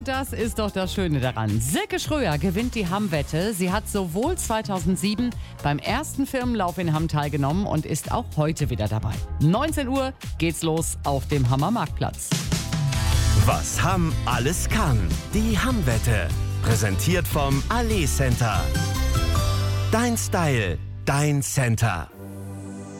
Das ist doch das Schöne daran. Silke Schröer gewinnt die Hamm-Wette. Sie hat sowohl 2007 beim ersten Firmenlauf in Hamm teilgenommen und ist auch heute wieder dabei. 19 Uhr geht's los auf dem Hammer Marktplatz. Was Hamm alles kann. Die Hamm-Wette. Präsentiert vom Allee Center. Dein Style, dein Center.